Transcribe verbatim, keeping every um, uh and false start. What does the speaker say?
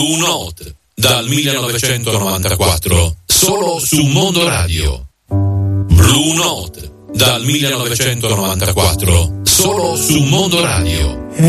Blue Note dal millenovecentonovantaquattro, solo su Mondo Radio. Blue Note dal millenovecentonovantaquattro, solo su Mondo Radio.